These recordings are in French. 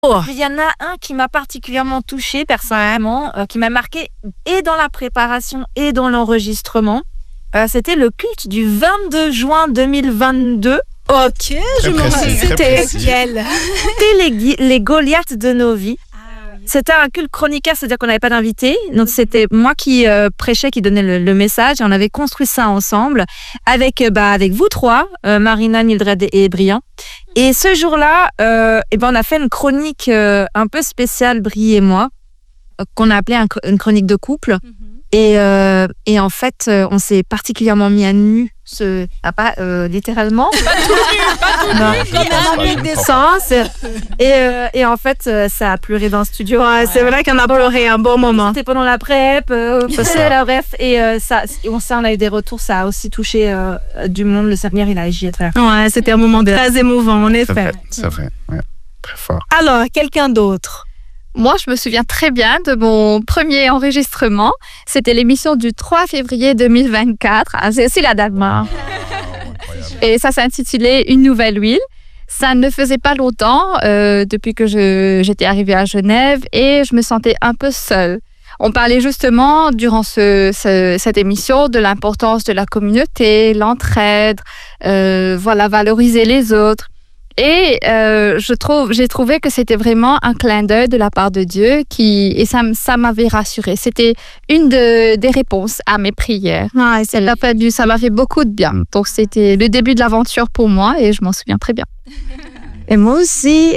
Il y en a un qui m'a particulièrement touchée personnellement, qui m'a marqué et dans la préparation et dans l'enregistrement. C'était le culte du 22 juin 2022. Ok, je me rappelle. C'était lequel? C'était les Goliaths de nos vies. C'était un culte chroniqueur, c'est-à-dire qu'on n'avait pas d'invité. Donc, c'était moi qui prêchais, qui donnait le message. Et on avait construit ça ensemble avec vous trois, Marina, Mildred et Brian. Et ce jour-là, on a fait une chronique un peu spéciale, Brie et moi, qu'on a appelée une chronique de couple. Et en fait, on s'est particulièrement mis à nu, pas littéralement. Pas tout nu, d'essence. Et en fait, ça a pleuré dans le studio. Ouais. C'est vrai qu'on a pleuré un bon moment. C'était pendant la prep, c'est la bref. Et on a eu des retours, ça a aussi touché du monde. Le Seigneur, il a agi à travers. Ouais, c'était un moment très émouvant, en effet. C'est vrai, ouais, très fort. Alors, quelqu'un d'autre? Moi, je me souviens très bien de mon premier enregistrement. C'était l'émission du 3 février 2024. C'est aussi la date. Et ça s'intitulait « Une nouvelle huile ». Ça ne faisait pas longtemps depuis que j'étais arrivée à Genève et je me sentais un peu seule. On parlait justement durant cette émission de l'importance de la communauté, l'entraide, valoriser les autres. Et j'ai trouvé que c'était vraiment un clin d'œil de la part de Dieu et ça m'avait rassurée. C'était une des réponses à mes prières. Ouais, ça m'a fait beaucoup de bien. Donc c'était le début de l'aventure pour moi et je m'en souviens très bien. Et moi aussi,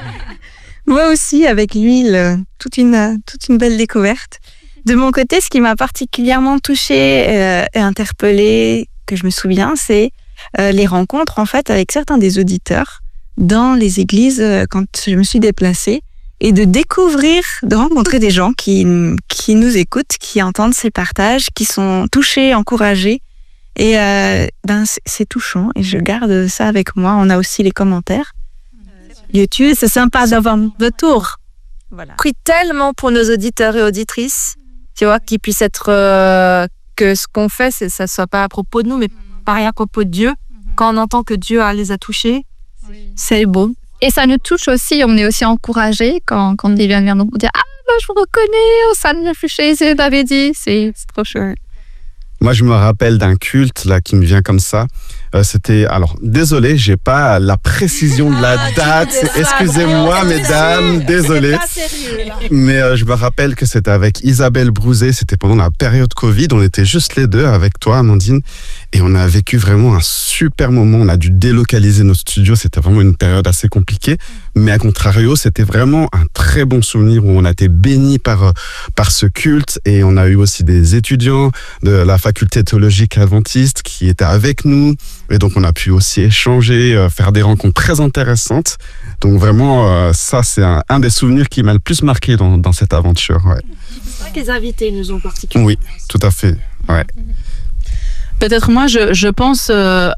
avec l'huile, toute une belle découverte. De mon côté, ce qui m'a particulièrement touchée et interpellée, que je me souviens, c'est les rencontres en fait avec certains des auditeurs dans les églises quand je me suis déplacée et de rencontrer des gens qui nous écoutent, qui entendent ces partages, qui sont touchés, encouragés et c'est touchant et je garde ça avec moi. On a aussi les commentaires YouTube, c'est sympa d'avoir un retour. Voilà. Prie tellement pour nos auditeurs et auditrices, tu vois, qu'ils puissent être que ce qu'on fait, ça soit pas à propos de nous, mais pareil à propos de Dieu. Quand on entend que Dieu les a touchés, c'est beau. Et ça nous touche aussi, on est aussi encouragés quand ils viennent vers nous pour dire « Ah, je vous reconnais, ça ne fait chez vous, avait dit. » C'est trop chouette. Moi, je me rappelle d'un culte là qui me vient comme ça. C'était, alors, désolé, j'ai pas la précision de la date. Excusez-moi, mesdames, désolé. Mais je me rappelle que c'était avec Isabelle Brouzet. C'était pendant la période Covid. On était juste les deux avec toi, Amandine. Et on a vécu vraiment un super moment. On a dû délocaliser nos studios. C'était vraiment une période assez compliquée. Mais à contrario, c'était vraiment un très bon souvenir où on a été bénis par ce culte. Et on a eu aussi des étudiants de la faculté théologique adventiste qui étaient avec nous. Et donc, on a pu aussi échanger, faire des rencontres très intéressantes. Donc, vraiment, ça, c'est un des souvenirs qui m'a le plus marqué dans cette aventure. Ouais. C'est vrai que les invités nous ont particulièrement. Oui, tout à fait. Ouais. Peut-être moi, je pense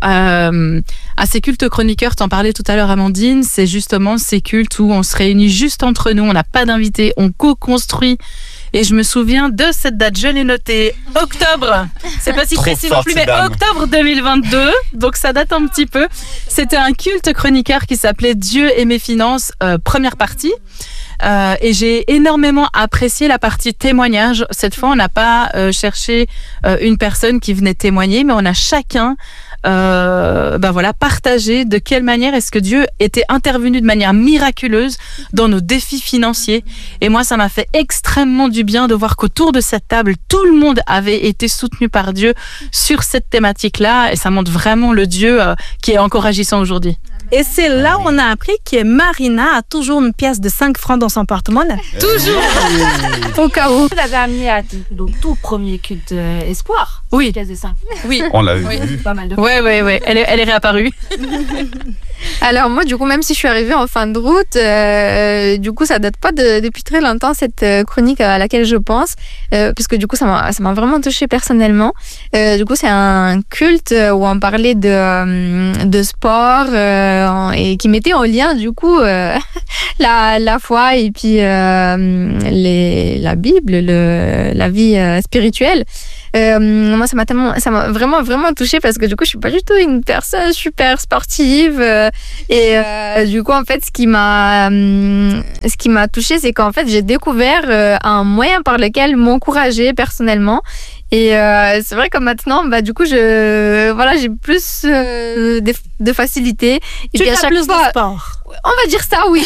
à ces cultes chroniqueurs. T'en parlais tout à l'heure, Amandine. C'est justement ces cultes où on se réunit juste entre nous, on n'a pas d'invités, on co-construit. Et je me souviens de cette date, je l'ai notée, octobre. C'est pas si précis non plus, mais octobre 2022. Donc ça date un petit peu. C'était un culte chroniqueur qui s'appelait Dieu et mes finances, première partie. Et j'ai énormément apprécié la partie témoignage. Cette fois, on n'a pas cherché une personne qui venait témoigner, mais on a chacun partagé de quelle manière est-ce que Dieu était intervenu de manière miraculeuse dans nos défis financiers. Et moi, ça m'a fait extrêmement du bien de voir qu'autour de cette table, tout le monde avait été soutenu par Dieu sur cette thématique-là. Et ça montre vraiment le Dieu qui est encore agissant aujourd'hui. Et c'est là où on a appris que Marina a toujours une pièce de 5 francs dans son porte-monnaie. Toujours. Au cas où. Vous l'avez amené à ton tout premier culte Espoir. Oui. Une pièce de 5. Oui. On l'a vu. Pas mal de fois. Ouais. Elle est réapparue. Alors moi, du coup, même si je suis arrivée en fin de route, du coup, ça date pas depuis très longtemps, cette chronique à laquelle je pense, puisque du coup, ça m'a vraiment touchée personnellement. Du coup, c'est un culte où on parlait de sport et qui mettait en lien, du coup, la foi et puis la Bible, la vie spirituelle. Moi, ça m'a vraiment touchée parce que du coup, je suis pas du tout une personne super sportive. Du coup, en fait, ce qui m'a touchée, c'est qu'en fait, j'ai découvert un moyen par lequel m'encourager personnellement. Et c'est vrai que maintenant, du coup, j'ai plus de facilité. Et tu puis à as chaque plus fois, de sport. on va dire ça, oui.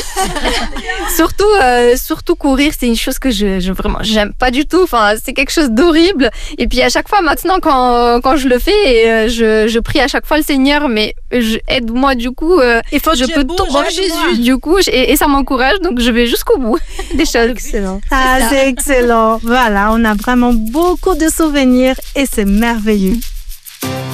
surtout courir, c'est une chose que j'aime pas du tout. Enfin, c'est quelque chose d'horrible. Et puis à chaque fois maintenant, quand je le fais, je prie à chaque fois le Seigneur, mais aide-moi du coup. Il faut que je peux tomber Jésus du coup, et ça m'encourage, donc je vais jusqu'au bout des choses. Excellent. Ah, c'est excellent. Voilà, on a vraiment beaucoup de souvenirs et c'est merveilleux.